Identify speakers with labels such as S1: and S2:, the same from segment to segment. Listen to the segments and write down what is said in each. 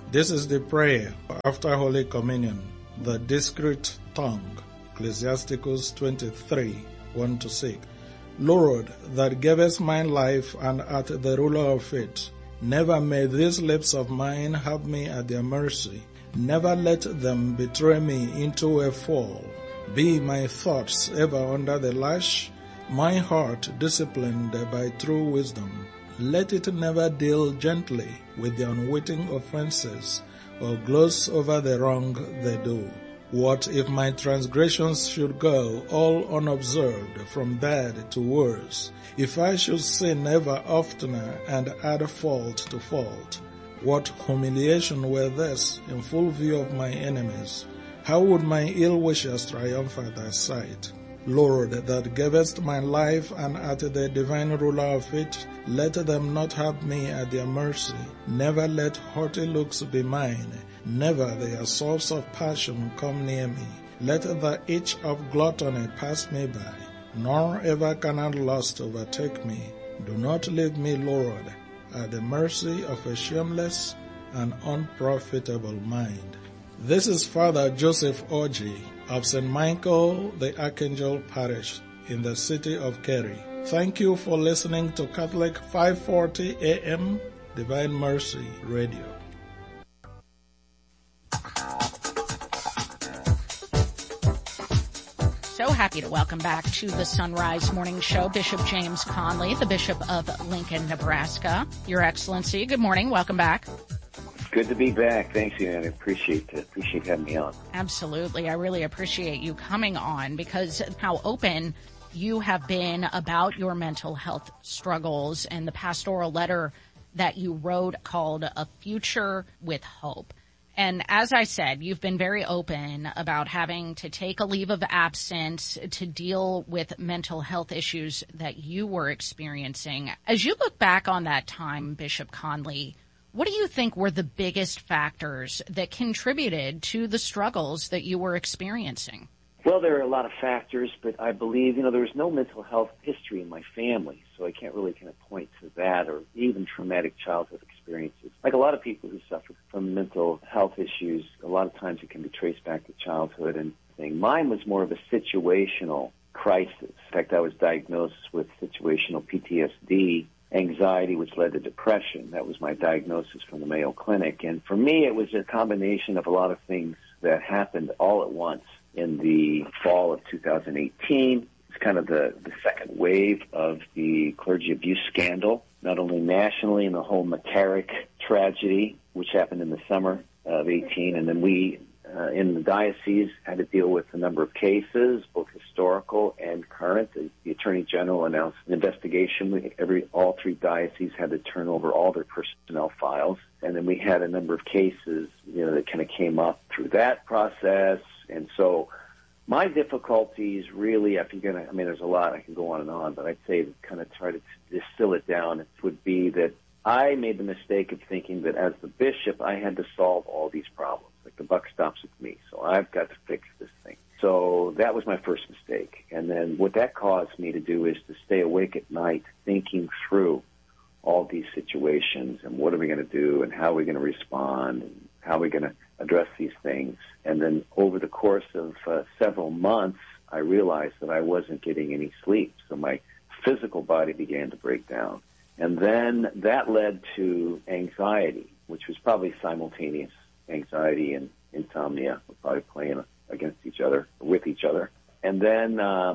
S1: This is the prayer after Holy Communion, the discreet tongue, Ecclesiasticus 23, 1-6. Lord, that gavest mine life and art the ruler of it, never may these lips of mine have me at their mercy. Never let them betray me into a fall. Be my thoughts ever under the lash, my heart disciplined by true wisdom. Let it never deal gently with the unwitting offenses, or gloss over the wrong they do. What if my transgressions should go all unobserved from bad to worse? If I should sin ever oftener and add fault to fault? What humiliation were this in full view of my enemies? How would my ill wishers triumph at thy sight? Lord, that gavest my life and art the divine ruler of it, let them not have me at their mercy. Never let haughty looks be mine. Never the assaults of passion come near me. Let the itch of gluttony pass me by, nor ever carnal lust overtake me. Do not leave me, Lord, at the mercy of a shameless and unprofitable mind. This is Father Joseph Orji of St. Michael the Archangel Parish in the city of Kerry. Thank you for listening to Catholic 540 AM Divine Mercy Radio.
S2: So happy to welcome back to the Sunrise Morning Show Bishop James Conley, the Bishop of Lincoln, Nebraska. Your Excellency, good morning. Welcome back.
S3: Good to be back. Thanks, Ian. I appreciate having me on.
S2: Absolutely. I really appreciate you coming on because how open you have been about your mental health struggles and the pastoral letter that you wrote called A Future with Hope. And as I said, you've been very open about having to take a leave of absence to deal with mental health issues that you were experiencing. As you look back on that time, Bishop Conley, what do you think were the biggest factors that contributed to the struggles that you were experiencing?
S3: Well, there are a lot of factors, but I believe, there was no mental health history in my family, so I can't really kind of point to that or even traumatic childhood experiences. Like a lot of people who suffer from mental health issues, a lot of times it can be traced back to childhood and things. Mine was more of a situational crisis. In fact, I was diagnosed with situational PTSD, anxiety, which led to depression. That was my diagnosis from the Mayo Clinic. And for me, it was a combination of a lot of things that happened all at once. In the fall of 2018, it's kind of the second wave of the clergy abuse scandal, not only nationally in the whole McCarrick tragedy, which happened in the summer of 18, and then we in the diocese had to deal with a number of cases, both historical and current. The Attorney General announced an investigation. All three dioceses had to turn over all their personnel files. And then we had a number of cases, that kind of came up through that process. And so my difficulties really, there's a lot, I can go on and on, but I'd say to kind of try to distill it down, it would be that I made the mistake of thinking that as the bishop, I had to solve all these problems. Like the buck stops with me, so I've got to fix this thing. So that was my first mistake. And then what that caused me to do is to stay awake at night thinking through all these situations and what are we going to do and how are we going to respond and how are we going to address these things. And then over the course of several months, I realized that I wasn't getting any sleep. So my physical body began to break down. And then that led to anxiety, which was probably simultaneous. Anxiety and insomnia were probably playing against each other, with each other. And then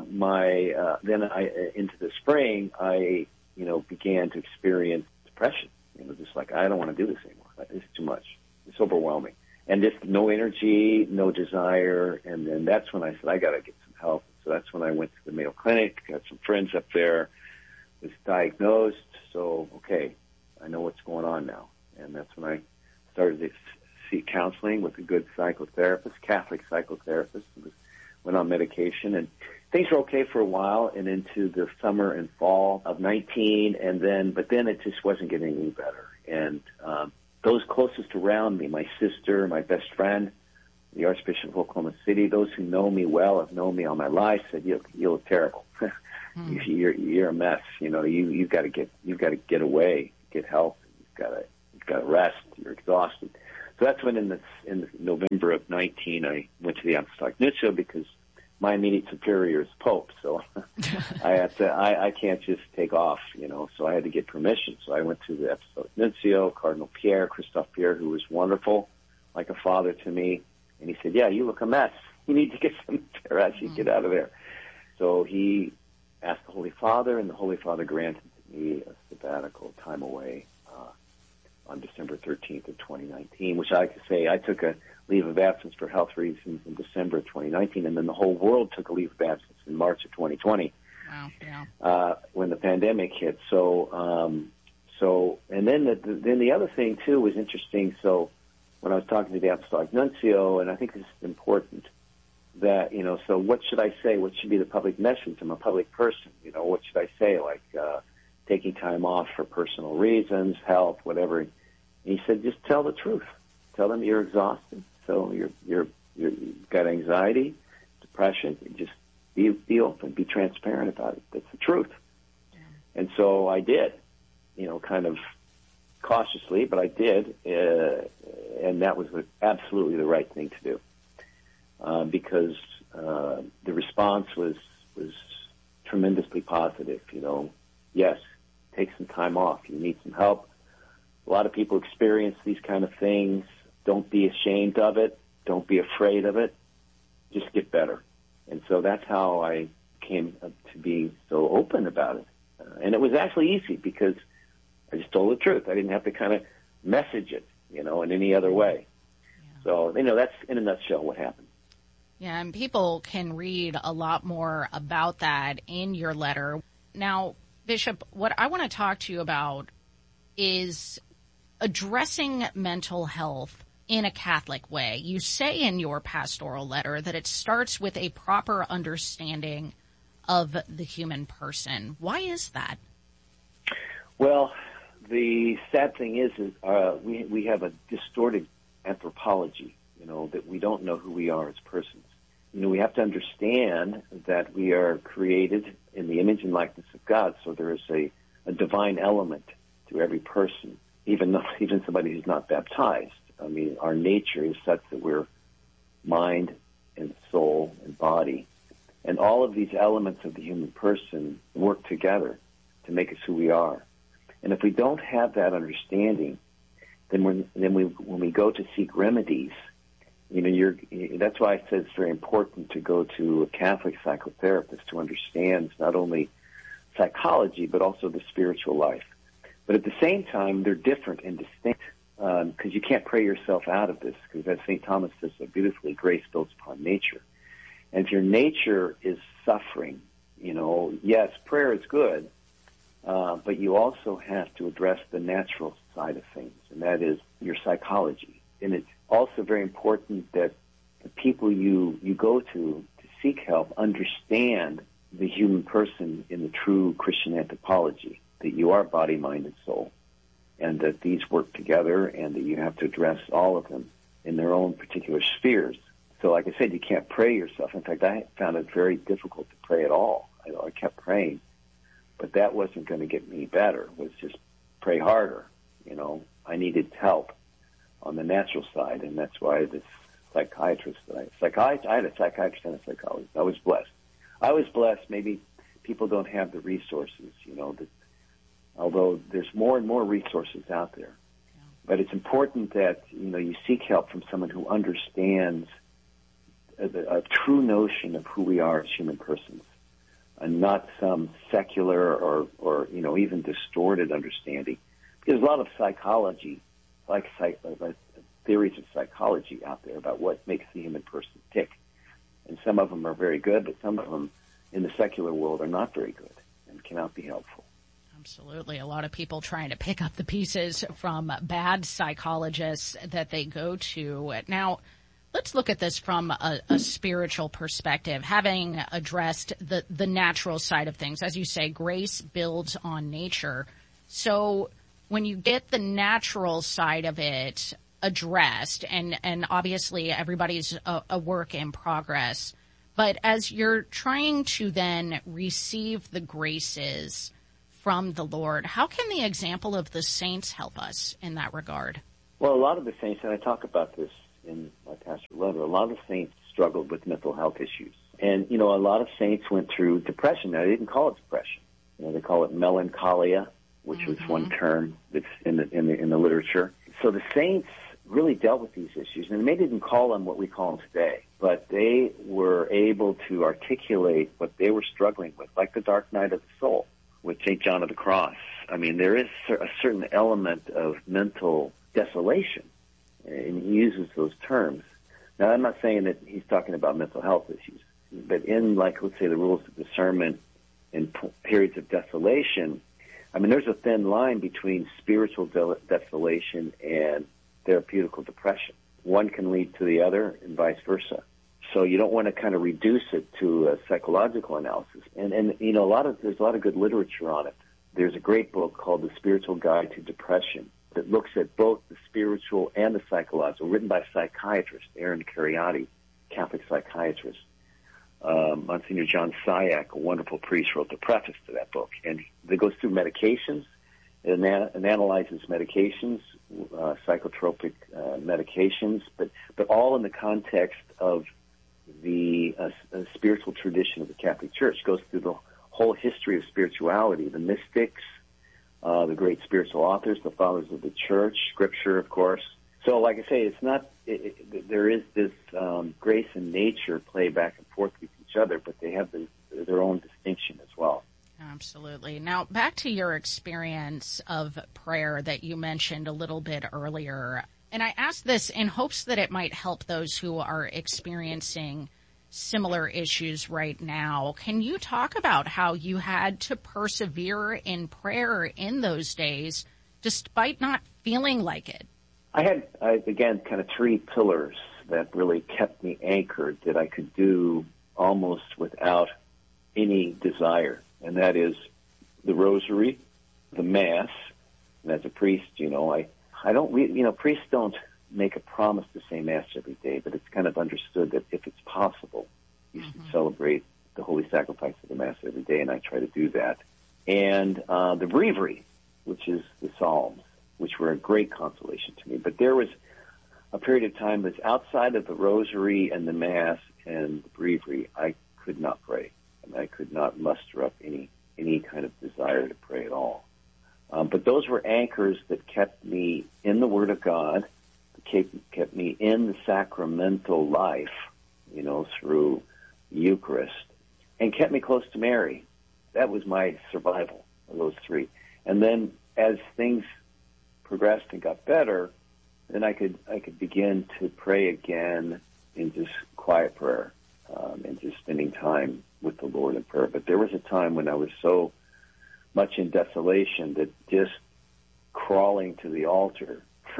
S3: into the spring, I began to experience depression. Just like, I don't want to do this anymore. It's too much. It's overwhelming. And just no energy, no desire. And then that's when I said, I got to get some help. So that's when I went to the Mayo Clinic, got some friends up there, was diagnosed. So, okay, I know what's going on now. And that's when I started to seek counseling with a good psychotherapist, Catholic psychotherapist. Went on medication, and things were okay for a while and into the summer and fall of 19, but then it just wasn't getting any better. And those closest around me, my sister, my best friend, the Archbishop of Oklahoma City, those who know me well, have known me all my life, said, you look terrible. You're a mess. You've got to get away, get help. You've got to rest. You're exhausted. So So that's when in November of 19, I went to the Apostolic Nuncio because my immediate superior is Pope. So I can't just take off, so I had to get permission. So I went to the Apostolic Nuncio, Cardinal Christophe Pierre, who was wonderful, like a father to me. And he said, yeah, you look a mess. You need to get some therapy, get out of there. So he asked the Holy Father, and the Holy Father granted me a sabbatical time away on December 13th of 2019, which I could say I took a leave of absence for health reasons in December of 2019, and then the whole world took a leave of absence in March of 2020.
S2: Wow, yeah.
S3: When the pandemic hit. And then the other thing too was interesting. So when I was talking to the Apostolic Nuncio, and I think this is important, that, so what should I say? What should be the public message? I'm a public person. What should I say? Like, taking time off for personal reasons, health, whatever. And he said, just tell the truth. Tell them you're exhausted. So you've got anxiety, depression. Just be open, be transparent about it. That's the truth. Yeah. And so I did, kind of cautiously, but I did, and that was absolutely the right thing to do, because the response was tremendously positive. Yes, take some time off. You need some help. A lot of people experience these kind of things. Don't be ashamed of it. Don't be afraid of it. Just get better. And so that's how I came to be so open about it. And it was actually easy because I just told the truth. I didn't have to kind of message it, in any other way. Yeah. So, that's in a nutshell what happened.
S2: Yeah, and people can read a lot more about that in your letter. Now, Bishop, what I want to talk to you about is addressing mental health in a Catholic way. You say in your pastoral letter that it starts with a proper understanding of the human person. Why is that?
S3: Well, the sad thing is we have a distorted anthropology, that we don't know who we are as persons. We have to understand that we are created in the image and likeness of God, so there is a divine element to every person, even somebody who's not baptized. I mean, our nature is such that we're mind and soul and body, and all of these elements of the human person work together to make us who we are. And if we don't have that understanding, then when we go to seek remedies, that's why I said it's very important to go to a Catholic psychotherapist who understands not only psychology but also the spiritual life. But at the same time, they're different and distinct, because you can't pray yourself out of this, because as St. Thomas says so beautifully, grace builds upon nature. And if your nature is suffering, yes, prayer is good, but you also have to address the natural side of things, and that is your psychology. And it's also very important that the people you go to seek help understand the human person in the true Christian anthropology, that you are body, mind, and soul, and that these work together, and that you have to address all of them in their own particular spheres. So like I said, you can't pray yourself. In fact, I found it very difficult to pray at all. I kept praying, but that wasn't going to get me better. It was just pray harder. I needed help on the natural side, and that's why this psychiatrist I had a psychiatrist and a psychologist. I was blessed. Maybe people don't have the resources, although there's more and more resources out there. Yeah. But it's important that, you seek help from someone who understands a true notion of who we are as human persons, and not some secular or even distorted understanding. Because there's a lot of psychology, theories of psychology out there about what makes the human person tick. And some of them are very good, but some of them in the secular world are not very good and cannot be helpful.
S2: Absolutely. A lot of people trying to pick up the pieces from bad psychologists that they go to. Now, let's look at this from a spiritual perspective, having addressed the natural side of things. As you say, grace builds on nature. So when you get the natural side of it addressed, and obviously everybody's a work in progress, but as you're trying to then receive the graces from the Lord, how can the example of the saints help us in that regard?
S3: Well, a lot of the saints, and I talk about this in my pastoral letter, a lot of the saints struggled with mental health issues. And, a lot of saints went through depression. Now, they didn't call it depression. They call it melancholia, which was one term that's in the literature. So the saints really dealt with these issues, and they didn't call them what we call them today, but they were able to articulate what they were struggling with, like the dark night of the soul with St. John of the Cross. I mean, there is a certain element of mental desolation, and he uses those terms. Now, I'm not saying that he's talking about mental health issues, but in, let's say, the rules of discernment in periods of desolation, I mean, there's a thin line between spiritual desolation and therapeutical depression. One can lead to the other and vice versa. So you don't want to kind of reduce it to a psychological analysis. And there's a lot of good literature on it. There's a great book called The Spiritual Guide to Depression that looks at both the spiritual and the psychological, written by psychiatrist Aaron Kheriaty, Catholic psychiatrist. Monsignor John Syak, a wonderful priest, wrote the preface to that book. And it goes through medications and analyzes medications, psychotropic medications, but all in the context of the spiritual tradition of the Catholic Church. It goes through the whole history of spirituality, the mystics, the great spiritual authors, the fathers of the Church, Scripture, of course. So, like I say, it's not. There is this grace and nature play back and forth with each other, but they have their own distinction as well.
S2: Absolutely. Now, back to your experience of prayer that you mentioned a little bit earlier. And I ask this in hopes that it might help those who are experiencing similar issues right now. Can you talk about how you had to persevere in prayer in those days despite not feeling like it?
S3: I had, again, kind of three pillars that really kept me anchored that I could do almost without any desire. And that is the rosary, the Mass, and as a priest, I don't, priests don't make a promise to say Mass every day, but it's kind of understood that if it's possible, you should celebrate the Holy Sacrifice of the Mass every day, and I try to do that. And the breviary, which is the Psalms, which were a great consolation to me. But there was a period of time that's outside of the rosary and the Mass and the breviary, I could not pray. And I could not muster up any kind of desire to pray at all. But those were anchors that kept me in the Word of God, kept me in the sacramental life, through the Eucharist, and kept me close to Mary. That was my survival of those three. And then as things progressed and got better, then I could begin to pray again in just quiet prayer and just spending time with the Lord in prayer. But there was a time when I was so much in desolation that just crawling to the altar,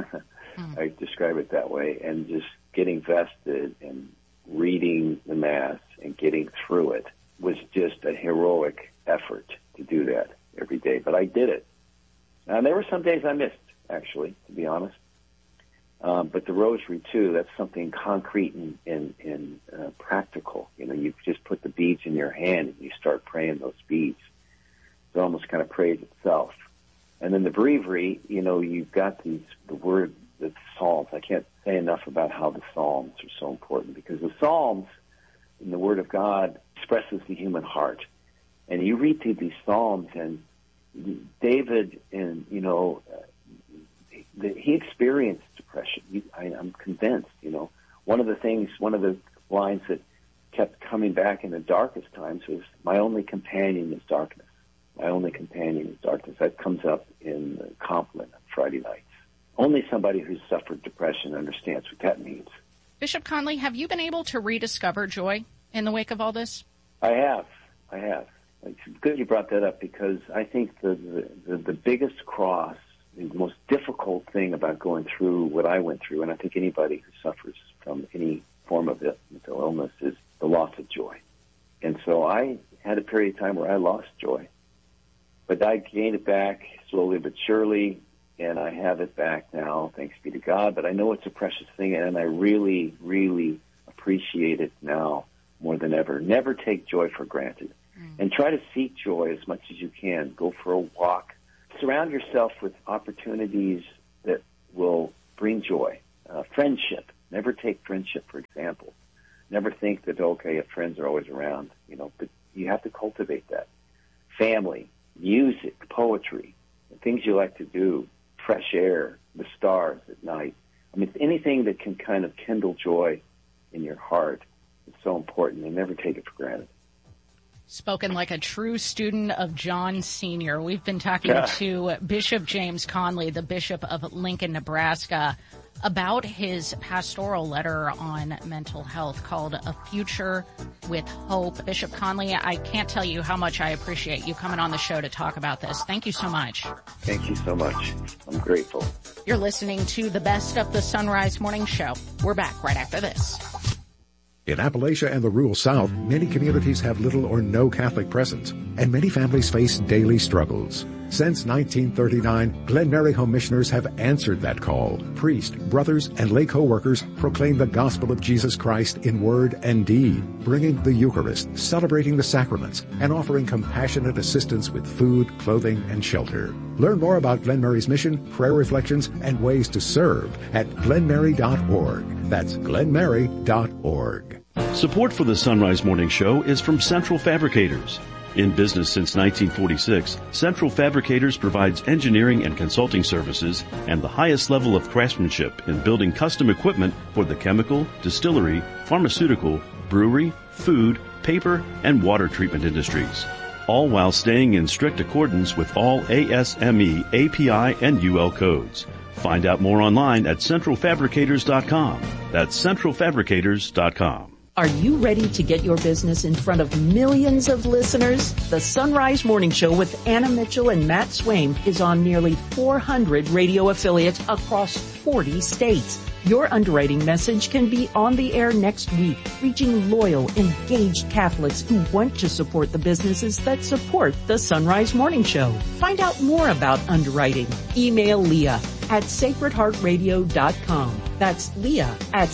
S3: I describe it that way, and just getting vested and reading the Mass and getting through it was just a heroic effort to do that every day. But I did it. And there were some days I missed, actually, to be honest. But the rosary, too, that's something concrete and practical. You just put the beads in your hand and you start praying those beads. It almost kind of prays itself. And then the breviary, you've got the Psalms. I can't say enough about how the Psalms are so important, because the Psalms in the Word of God expresses the human heart. And you read through these Psalms, and David, and he experienced depression. I'm convinced. One of the lines that kept coming back in the darkest times was, "My only companion is darkness. My only companion is darkness." That comes up in the compline on Friday nights. Only somebody who's suffered depression understands what that means.
S2: Bishop Conley, have you been able to rediscover joy in the wake of all this?
S3: I have. It's good you brought that up, because I think the biggest cross, the most difficult thing about going through what I went through, and I think anybody who suffers from any form of mental illness, is the loss of joy. And so I had a period of time where I lost joy. But I gained it back slowly but surely, and I have it back now, thanks be to God. But I know it's a precious thing, and I really, really appreciate it now more than ever. Never take joy for granted. And try to seek joy as much as you can. Go for a walk. Surround yourself with opportunities that will bring joy. Friendship. Never take friendship, for example. Never think that, okay, if friends are always around, but you have to cultivate that. Family, music, poetry, the things you like to do, fresh air, the stars at night. I mean, anything that can kind of kindle joy in your heart is so important, and never take it for granted.
S2: Spoken like a true student of John Sr. We've been talking to Bishop James Conley, the Bishop of Lincoln, Nebraska, about his pastoral letter on mental health called A Future with Hope. Bishop Conley, I can't tell you how much I appreciate you coming on the show to talk about this. Thank you so much.
S3: Thank you so much. I'm grateful.
S2: You're listening to the best of the Sunrise Morning Show. We're back right after this.
S4: In Appalachia and the rural South, many communities have little or no Catholic presence, and many families face daily struggles. Since 1939, Glen Mary Home Missioners have answered that call. Priests, brothers, and lay co-workers proclaim the gospel of Jesus Christ in word and deed, bringing the Eucharist, celebrating the sacraments, and offering compassionate assistance with food, clothing, and shelter. Learn more about Glen Mary's mission, prayer reflections, and ways to serve at glenmary.org. That's glenmary.org.
S5: Support for the Sunrise Morning Show is from Central Fabricators. In business since 1946, Central Fabricators provides engineering and consulting services and the highest level of craftsmanship in building custom equipment for the chemical, distillery, pharmaceutical, brewery, food, paper, and water treatment industries, all while staying in strict accordance with all ASME, API, and UL codes. Find out more online at centralfabricators.com. That's centralfabricators.com.
S6: Are you ready to get your business in front of millions of listeners? The Sunrise Morning Show with Anna Mitchell and Matt Swaim is on nearly 400 radio affiliates across 40 states. Your underwriting message can be on the air next week, reaching loyal, engaged Catholics who want to support the businesses that support the Sunrise Morning Show. Find out more about underwriting. Email Leah at sacredheartradio.com. That's Leah at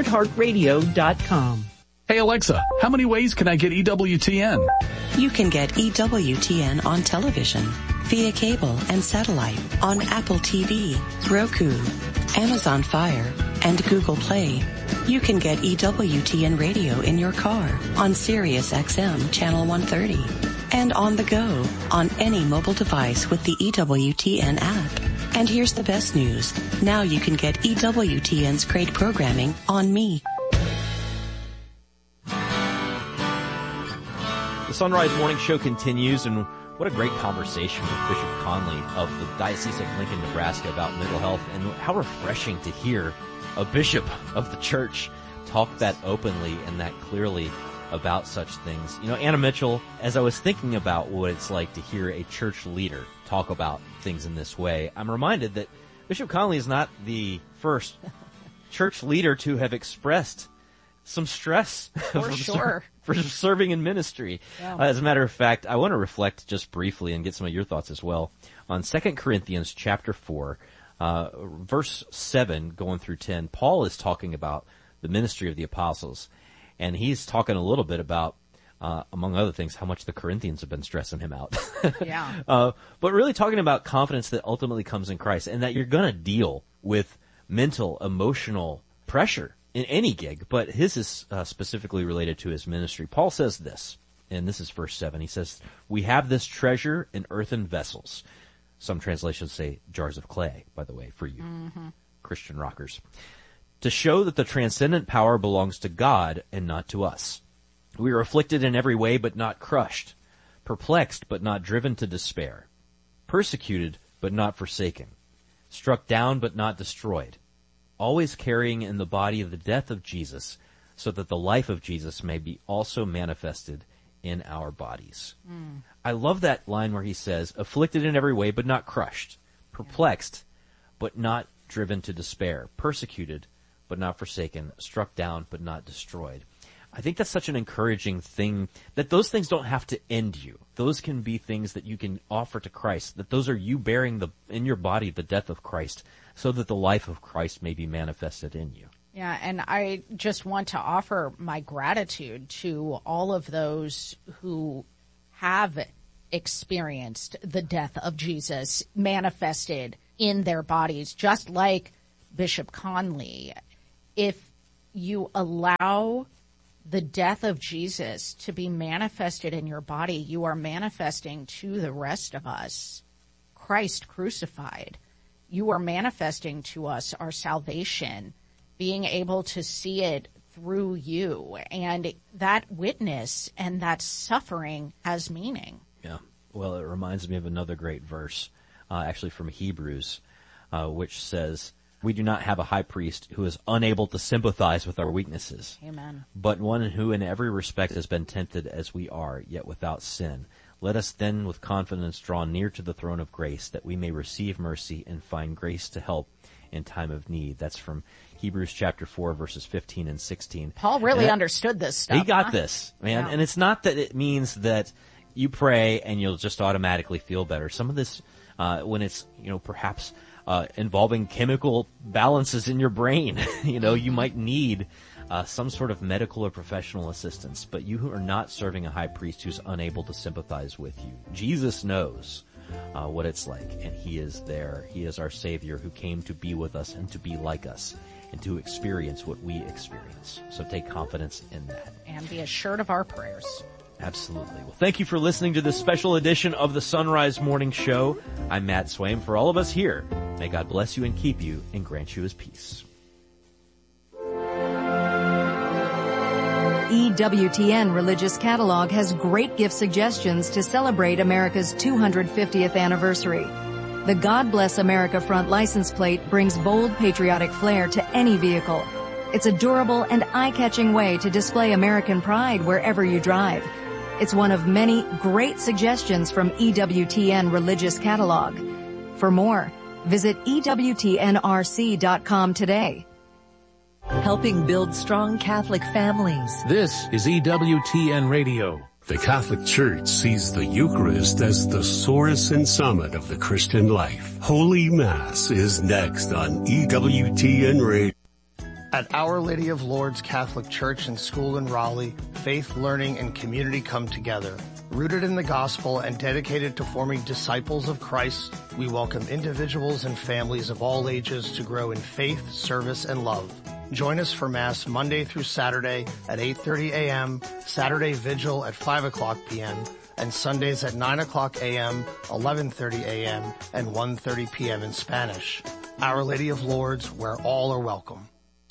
S6: sacredheartradio.com.
S7: Hey Alexa, how many ways can I get EWTN?
S8: You can get EWTN on television, via cable and satellite, on Apple TV, Roku, Amazon Fire, and Google Play. You can get EWTN radio in your car on Sirius XM Channel 130 and on the go on any mobile device with the EWTN app. And here's the best news. Now you can get EWTN's great programming on Me.
S9: The Sunrise Morning Show continues, and what a great conversation with Bishop Conley of the Diocese of Lincoln, Nebraska about mental health, and how refreshing to hear a bishop of the church talk that openly and that clearly about such things. You know, Anna Mitchell, as I was thinking about what it's like to hear a church leader talk about things in this way, I'm reminded that Bishop Conley is not the first church leader to have expressed some stress for serving in ministry. Yeah. As a matter of fact, I want to reflect just briefly and get some of your thoughts as well on 2 Corinthians chapter 4, verse 7 going through 10. Paul is talking about the ministry of the apostles, and he's talking a little bit about, among other things, how much the Corinthians have been stressing him out.
S2: Yeah.
S9: But really talking about confidence that ultimately comes in Christ, and that you're going to deal with mental, emotional pressure in any gig, but his is specifically related to his ministry. Paul says this, and this is verse 7. He says, "We have this treasure in earthen vessels." Some translations say jars of clay, by the way, for you Christian rockers. "To show that the transcendent power belongs to God and not to us. We are afflicted in every way, but not crushed, perplexed, but not driven to despair, persecuted, but not forsaken, struck down, but not destroyed, always carrying in the body the death of Jesus, so that the life of Jesus may be also manifested in our bodies." I love that line where he says, afflicted in every way, but not crushed, perplexed, but not driven to despair, persecuted, but not forsaken, struck down, but not destroyed. I think that's such an encouraging thing, that those things don't have to end you. Those can be things that you can offer to Christ, that those are you bearing in your body the death of Christ, so that the life of Christ may be manifested in you.
S2: Yeah, and I just want to offer my gratitude to all of those who have experienced the death of Jesus manifested in their bodies, just like Bishop Conley, if you allow the death of Jesus to be manifested in your body, you are manifesting to the rest of us Christ crucified. You are manifesting to us our salvation, being able to see it through you. And that witness and that suffering has meaning.
S9: Yeah. Well, it reminds me of another great verse, actually from Hebrews, which says, "We do not have a high priest who is unable to sympathize with our weaknesses.
S2: Amen.
S9: But one who in every respect has been tempted as we are, yet without sin. Let us then with confidence draw near to the throne of grace, that we may receive mercy and find grace to help in time of need." That's from Hebrews chapter 4, verses 15 and 16.
S2: Paul really understood this stuff.
S9: He got this, man.
S2: Yeah.
S9: And it's not that it means that you pray and you'll just automatically feel better. Some of this, when it's, perhaps involving chemical balances in your brain, you might need some sort of medical or professional assistance, but you are not serving a high priest who's unable to sympathize with you. Jesus knows what it's like, and he is there. He is our Savior who came to be with us and to be like us and to experience what we experience. So take confidence in that.
S2: And be assured of our prayers.
S9: Absolutely. Well, thank you for listening to this special edition of the Sunrise Morning Show. I'm Matt Swaim. For all of us here, may God bless you and keep you and grant you his peace.
S10: EWTN Religious Catalog has great gift suggestions to celebrate America's 250th anniversary. The God Bless America front license plate brings bold patriotic flair to any vehicle. It's a durable and eye-catching way to display American pride wherever you drive. It's one of many great suggestions from EWTN Religious Catalog. For more, visit EWTNRC.com today.
S11: Helping build strong Catholic families.
S7: This is EWTN Radio.
S12: The Catholic Church sees the Eucharist as the source and summit of the Christian life. Holy Mass is next on EWTN Radio.
S13: At Our Lady of Lourdes Catholic Church and School in Raleigh, faith, learning, and community come together. Rooted in the gospel and dedicated to forming disciples of Christ, we welcome individuals and families of all ages to grow in faith, service, and love. Join us for Mass Monday through Saturday at 8:30 a.m., Saturday Vigil at 5 o'clock p.m., and Sundays at 9 o'clock a.m., 11:30 a.m., and 1:30 p.m. in Spanish. Our Lady of Lourdes, where all are welcome.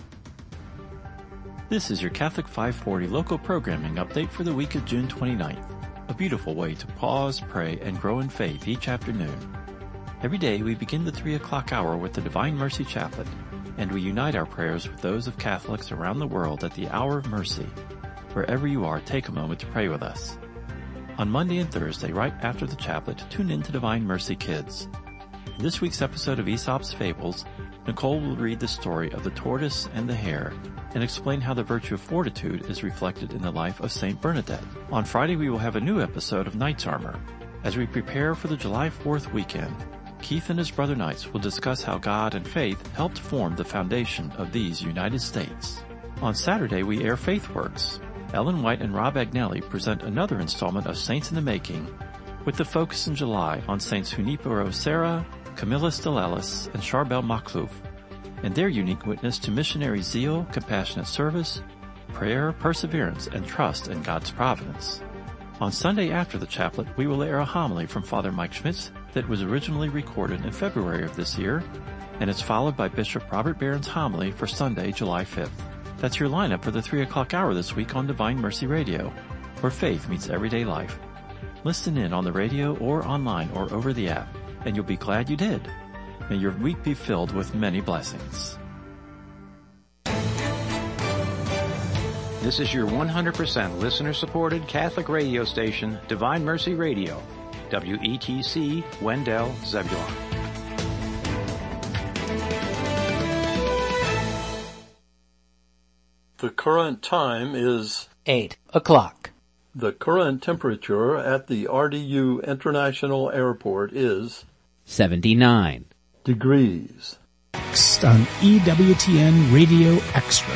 S14: This is your Catholic 540 local programming update for the week of June 29th. A beautiful way to pause, pray, and grow in faith each afternoon. Every day we begin the 3 o'clock hour with the Divine Mercy Chaplet, and we unite our prayers with those of Catholics around the world at the Hour of Mercy. Wherever you are, take a moment to pray with us. On Monday and Thursday, right after the chaplet, tune in to Divine Mercy Kids. In this week's episode of Aesop's Fables, Nicole will read the story of the tortoise and the hare and explain how the virtue of fortitude is reflected in the life of Saint Bernadette. On Friday, we will have a new episode of Knight's Armor. As we prepare for the July 4th weekend, Keith and his brother Knights will discuss how God and faith helped form the foundation of these United States. On Saturday, we air FaithWorks. Ellen White and Rob Agnelli present another installment of Saints in the Making, with the focus in July on Saints Junipero Serra, Camilla Stilelis, and Charbel Makhlouf, and their unique witness to missionary zeal, compassionate service, prayer, perseverance, and trust in God's providence. On Sunday after the chaplet, we will air a homily from Father Mike Schmitz that was originally recorded in February of this year, and it's followed by Bishop Robert Barron's homily for Sunday, July 5th. That's your lineup for the 3 o'clock hour this week on Divine Mercy Radio, where faith meets everyday life. Listen in on the radio or online or over the app, and you'll be glad you did. May your week be filled with many blessings.
S15: This is your 100% listener-supported Catholic radio station, Divine Mercy Radio, WETC, Wendell, Zebulon.
S16: The current time is
S17: 8 o'clock.
S16: The current temperature at the RDU International Airport is
S17: 79
S16: degrees.
S18: Next on EWTN Radio Extra.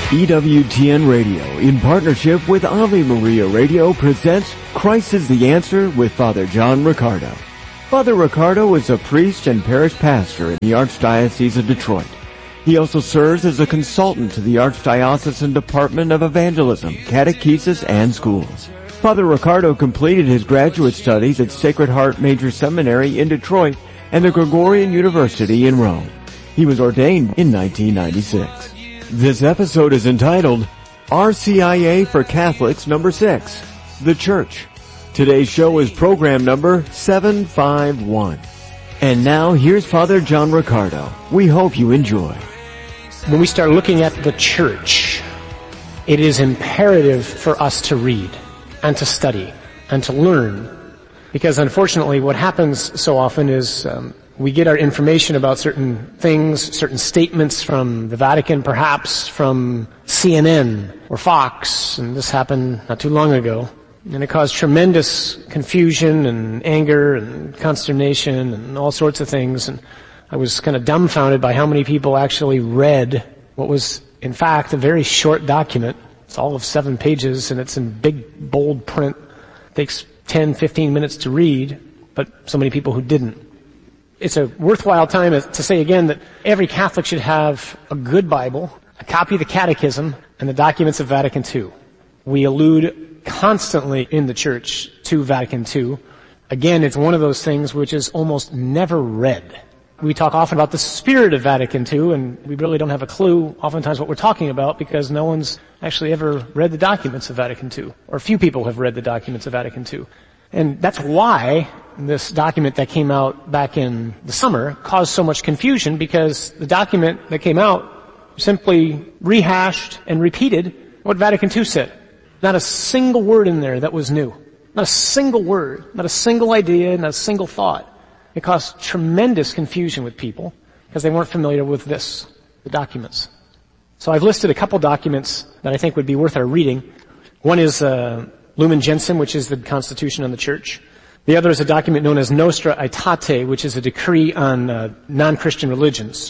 S19: EWTN Radio, in partnership with Ave Maria Radio, presents Christ is the Answer with Father John Riccardo. Father Riccardo is a priest and parish pastor in the Archdiocese of Detroit. He also serves as a consultant to the Archdiocesan Department of Evangelism, Catechesis, and Schools. Father Riccardo completed his graduate studies at Sacred Heart Major Seminary in Detroit and the Gregorian University in Rome. He was ordained in 1996. This episode is entitled RCIA for Catholics number 6, The Church. Today's show is program number 751. And now here's Father John Riccardo. We hope you enjoy.
S20: When we start looking at the church, it is imperative for us to read and to study and to learn. Because unfortunately what happens so often is we get our information about certain things, certain statements from the Vatican, perhaps from CNN or Fox, and this happened not too long ago. And it caused tremendous confusion and anger and consternation and all sorts of things. And I was kind of dumbfounded by how many people actually read what was, in fact, a very short document. It's all of 7 pages, and it's in big, bold print. It takes 10, 15 minutes to read, but so many people who didn't. It's a worthwhile time to say again that every Catholic should have a good Bible, a copy of the Catechism, and the documents of Vatican II. We allude constantly in the Church to Vatican II. Again, it's one of those things which is almost never read. We talk often about the spirit of Vatican II, and we really don't have a clue oftentimes what we're talking about because no one's actually ever read the documents of Vatican II, or few people have read the documents of Vatican II. And that's why this document that came out back in the summer caused so much confusion, because the document that came out simply rehashed and repeated what Vatican II said. Not a single word in there that was new. Not a single word, not a single idea, not a single thought. It caused tremendous confusion with people because they weren't familiar with the documents. So I've listed a couple documents that I think would be worth our reading. One is Lumen Gentium, which is the Constitution on the Church. The other is a document known as Nostra Aetate, which is a decree on non-Christian religions.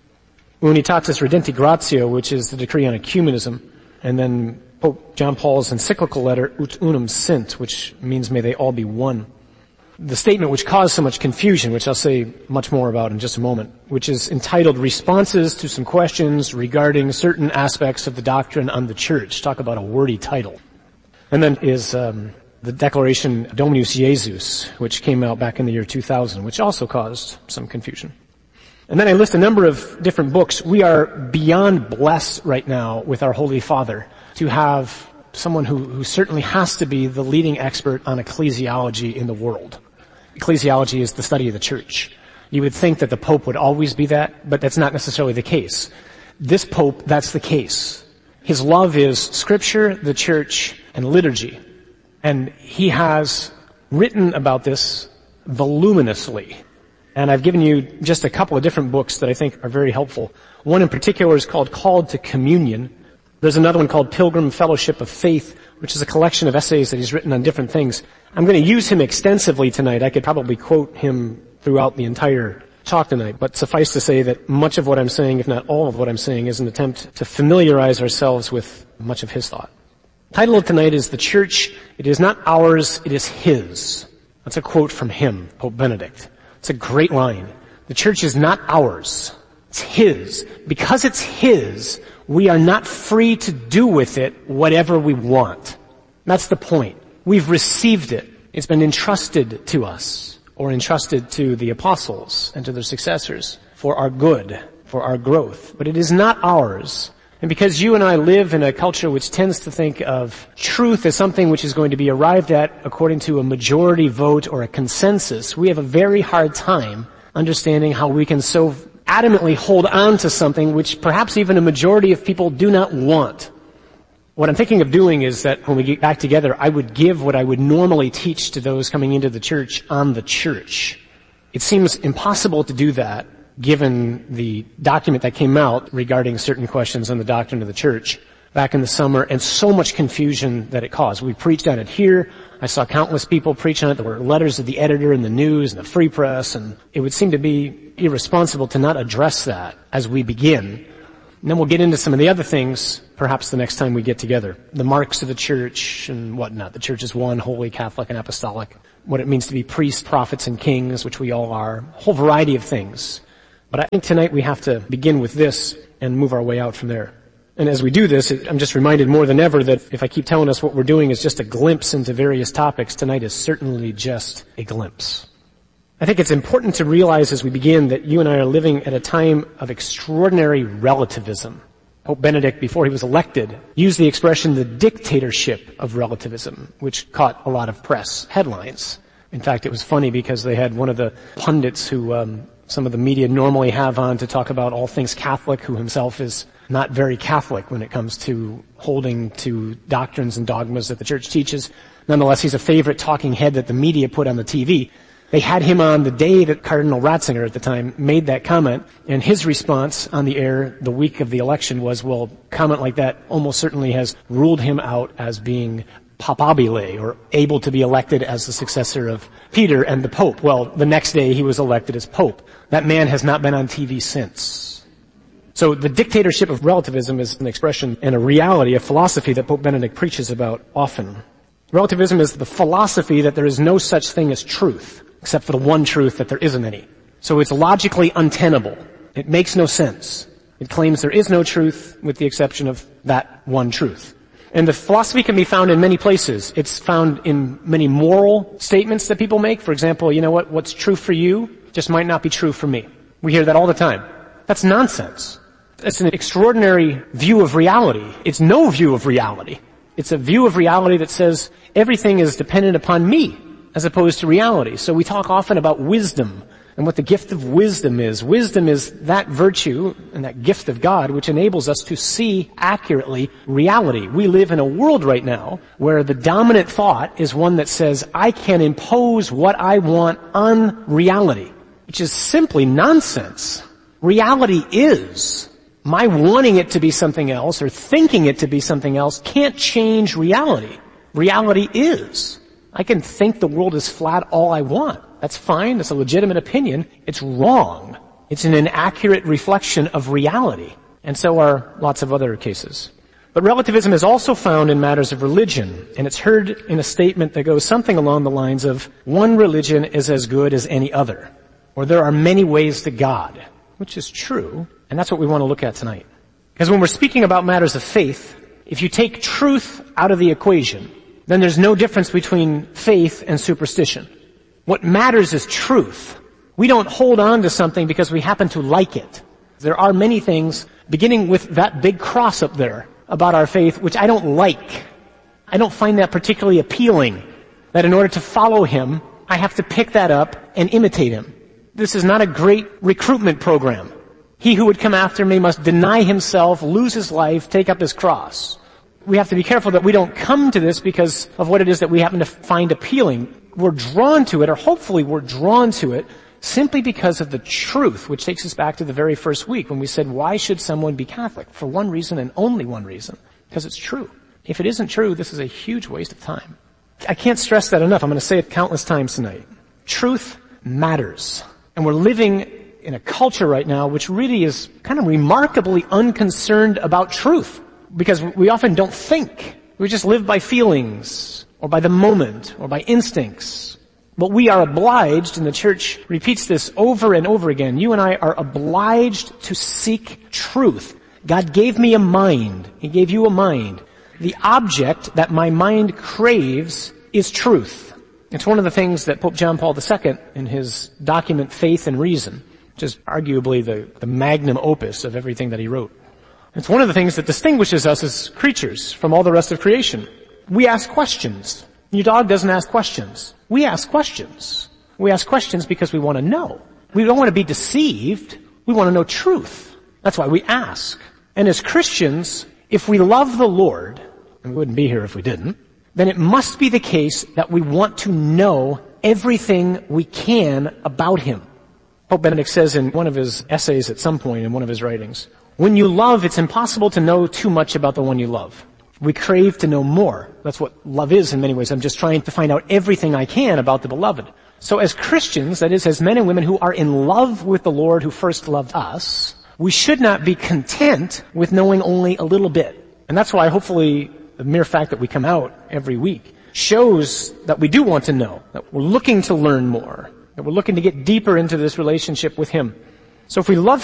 S20: Unitatis Redempti Gratio, which is the decree on ecumenism. And then Pope John Paul's encyclical letter, Ut Unum Sint, which means may they all be one. The statement which caused so much confusion, which I'll say much more about in just a moment, which is entitled Responses to Some Questions Regarding Certain Aspects of the Doctrine on the Church. Talk about a wordy title. And then is the Declaration Dominus Jesus, which came out back in the year 2000, which also caused some confusion. And then I list a number of different books. We are beyond blessed right now with our Holy Father to have someone who certainly has to be the leading expert on ecclesiology in the world. Ecclesiology is the study of the church. You would think that the Pope would always be that, but that's not necessarily the case. This Pope, that's the case. His love is Scripture, the church, and liturgy. And he has written about this voluminously. And I've given you just a couple of different books that I think are very helpful. One in particular is called Called to Communion. There's another one called Pilgrim Fellowship of Faith, which is a collection of essays that he's written on different things. I'm going to use him extensively tonight. I could probably quote him throughout the entire talk tonight, but suffice to say that much of what I'm saying, if not all of what I'm saying, is an attempt to familiarize ourselves with much of his thought. The title of tonight is The Church. It is not ours, it is his. That's a quote from him, Pope Benedict. It's a great line. The church is not ours. It's his. Because it's his, we are not free to do with it whatever we want. That's the point. We've received it. It's been entrusted to us, or entrusted to the apostles and to their successors for our good, for our growth. But it is not ours. And because you and I live in a culture which tends to think of truth as something which is going to be arrived at according to a majority vote or a consensus, we have a very hard time understanding how we can so adamantly hold on to something which perhaps even a majority of people do not want. What I'm thinking of doing is that when we get back together, I would give what I would normally teach to those coming into the church on the church. It seems impossible to do that given the document that came out regarding certain questions on the doctrine of the church back in the summer, and so much confusion that it caused. We preached on it here. I saw countless people preach on it. There were letters of the editor in the news and the Free Press, and it would seem to be irresponsible to not address that as we begin. And then we'll get into some of the other things, perhaps the next time we get together. The marks of the church and whatnot. The church is one, holy, Catholic, and apostolic. What it means to be priests, prophets, and kings, which we all are. A whole variety of things. But I think tonight we have to begin with this and move our way out from there. And as we do this, I'm just reminded more than ever that if I keep telling us what we're doing is just a glimpse into various topics, tonight is certainly just a glimpse. I think it's important to realize as we begin that you and I are living at a time of extraordinary relativism. Pope Benedict, before he was elected, used the expression the dictatorship of relativism, which caught a lot of press headlines. In fact, it was funny because they had one of the pundits who some of the media normally have on to talk about all things Catholic, who himself is not very Catholic when it comes to holding to doctrines and dogmas that the church teaches. Nonetheless, he's a favorite talking head that the media put on the TV. They had him on the day that Cardinal Ratzinger at the time made that comment, and his response on the air the week of the election was, well, comment like that almost certainly has ruled him out as being papabile, or able to be elected as the successor of Peter and the Pope. Well, the next day he was elected as Pope. That man has not been on TV since. So the dictatorship of relativism is an expression and a reality, a philosophy that Pope Benedict preaches about often. Relativism is the philosophy that there is no such thing as truth, except for the one truth that there isn't any. So it's logically untenable. It makes no sense. It claims there is no truth with the exception of that one truth. And the philosophy can be found in many places. It's found in many moral statements that people make. For example, you know what? What's true for you just might not be true for me. We hear that all the time. That's nonsense. It's an extraordinary view of reality. It's no view of reality. It's a view of reality that says everything is dependent upon me as opposed to reality. So we talk often about wisdom and what the gift of wisdom is. Wisdom is that virtue and that gift of God which enables us to see accurately reality. We live in a world right now where the dominant thought is one that says, I can impose what I want on reality, which is simply nonsense. Reality is. My wanting it to be something else or thinking it to be something else can't change reality. Reality is. I can think the world is flat all I want. That's fine. That's a legitimate opinion. It's wrong. It's an inaccurate reflection of reality. And so are lots of other cases. But relativism is also found in matters of religion, and it's heard in a statement that goes something along the lines of, one religion is as good as any other, or there are many ways to God, which is true, and that's what we want to look at tonight. Because when we're speaking about matters of faith, if you take truth out of the equation, then there's no difference between faith and superstition. What matters is truth. We don't hold on to something because we happen to like it. There are many things, beginning with that big cross up there, about our faith, which I don't like. I don't find that particularly appealing, that in order to follow him, I have to pick that up and imitate him. This is not a great recruitment program. He who would come after me must deny himself, lose his life, take up his cross. We have to be careful that we don't come to this because of what it is that we happen to find appealing. We're drawn to it, or hopefully we're drawn to it, simply because of the truth, which takes us back to the very first week when we said, why should someone be Catholic? For one reason and only one reason. Because it's true. If it isn't true, this is a huge waste of time. I can't stress that enough. I'm going to say it countless times tonight. Truth matters. And we're living in a culture right now which really is kind of remarkably unconcerned about truth. Because we often don't think. We just live by feelings, or by the moment, or by instincts. But we are obliged, and the church repeats this over and over again, you and I are obliged to seek truth. God gave me a mind. He gave you a mind. The object that my mind craves is truth. It's one of the things that Pope John Paul II, in his document Faith and Reason, which is arguably the magnum opus of everything that he wrote, it's one of the things that distinguishes us as creatures from all the rest of creation. We ask questions. Your dog doesn't ask questions. We ask questions. We ask questions because we want to know. We don't want to be deceived. We want to know truth. That's why we ask. And as Christians, if we love the Lord, and we wouldn't be here if we didn't, then it must be the case that we want to know everything we can about him. Pope Benedict says in one of his essays at some point in one of his writings, when you love, it's impossible to know too much about the one you love. We crave to know more. That's what love is in many ways. I'm just trying to find out everything I can about the beloved. So as Christians, that is, as men and women who are in love with the Lord who first loved us, we should not be content with knowing only a little bit. And that's why hopefully the mere fact that we come out every week shows that we do want to know, that we're looking to learn more, that we're looking to get deeper into this relationship with Him. So if we love